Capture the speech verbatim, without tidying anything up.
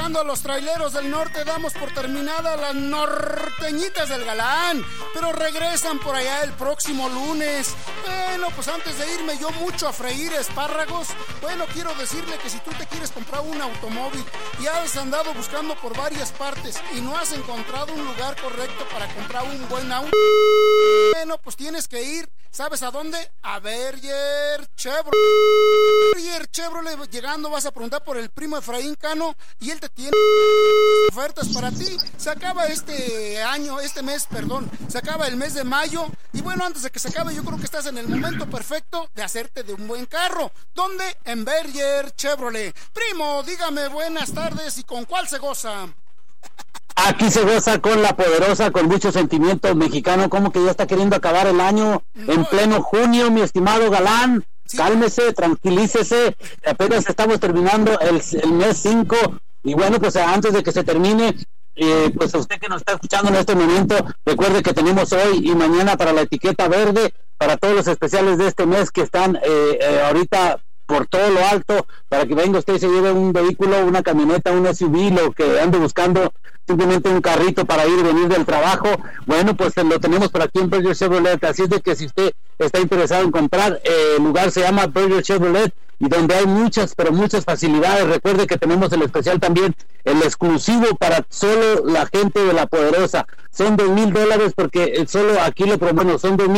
Saludando a los traileros del norte, damos por terminada las norteñitas del Galán, pero regresan por allá el próximo lunes. Bueno, pues antes de irme yo mucho a freír espárragos, bueno, quiero decirle que si tú te quieres comprar un automóvil y has andado buscando por varias partes y no has encontrado un lugar correcto para comprar un buen auto, bueno, pues tienes que ir, ¿sabes a dónde? A Berger Chevrolet. Berger Chevrolet, llegando vas a preguntar por el primo Efraín Cano y él te tiene ofertas para ti. Se acaba este año, este mes, perdón, se acaba el mes de mayo y bueno, antes de que se acabe yo creo que estás en el momento perfecto de hacerte de un buen carro. ¿Dónde? En Berger Chevrolet. Primo, dígame buenas tardes y ¿con cuál se goza? Aquí se goza con la poderosa, con mucho sentimiento mexicano, como que ya está queriendo acabar el año no, en pleno junio, mi estimado Galán. Sí. Cálmese, tranquilícese, apenas estamos terminando el, el mes cinco y bueno, pues antes de que se termine, eh, pues a usted que nos está escuchando en este momento, recuerde que tenemos hoy y mañana para la etiqueta verde, para todos los especiales de este mes que están eh, eh, ahorita por todo lo alto, para que venga usted y se lleve un vehículo, una camioneta, un S U V, lo que ande buscando, simplemente un carrito para ir y venir del trabajo. Bueno, pues lo tenemos por aquí en Berger Chevrolet, así es de que si usted está interesado en comprar, eh, el lugar se llama Berger Chevrolet, y donde hay muchas, pero muchas facilidades. Recuerde que tenemos el especial también, el exclusivo para solo la gente de La Poderosa. Son dos mil dólares porque solo aquí lo promovemos, son dos mil